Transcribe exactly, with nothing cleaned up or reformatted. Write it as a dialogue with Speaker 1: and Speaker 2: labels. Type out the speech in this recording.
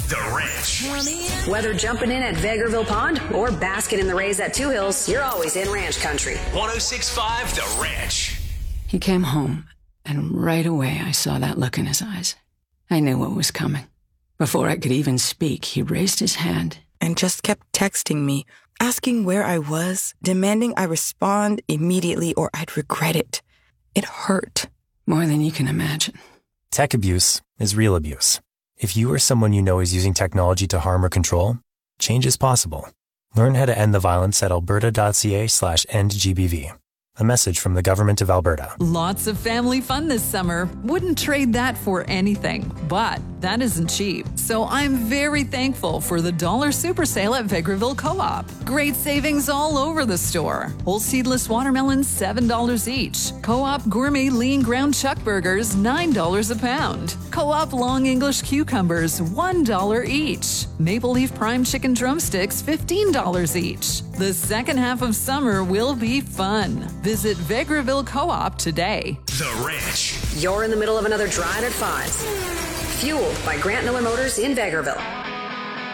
Speaker 1: The Ranch.
Speaker 2: Whether jumping in at Vegreville Pond or basking in the rays at Two Hills, you're always in ranch country.
Speaker 1: one oh six point five The Ranch.
Speaker 3: He came home, and right away I saw that look in his eyes. I knew what was coming. Before I could even speak, he raised his hand
Speaker 4: and just kept texting me, asking where I was, demanding I respond immediately or I'd regret it. It hurt.
Speaker 3: More than you can imagine.
Speaker 5: Tech abuse is real abuse. If you or someone you know is using technology to harm or control, change is possible. Learn how to end the violence at alberta.ca slash end GBV. A message from the Government of Alberta.
Speaker 6: Lots of family fun this summer. Wouldn't trade that for anything. But that isn't cheap. So I'm very thankful for the Dollar Super Sale at Vegreville Co-op. Great savings all over the store. Whole seedless watermelons, seven dollars each. Co-op Gourmet Lean Ground Chuck Burgers, nine dollars a pound. Co-op Long English Cucumbers, one dollar each. Maple Leaf Prime Chicken Drumsticks, fifteen dollars each. The second half of summer will be fun. Visit Vegreville Co-op today.
Speaker 1: The Ranch.
Speaker 2: You're in the middle of another drive at fives. Fueled by Grant Miller Motors in Vegreville.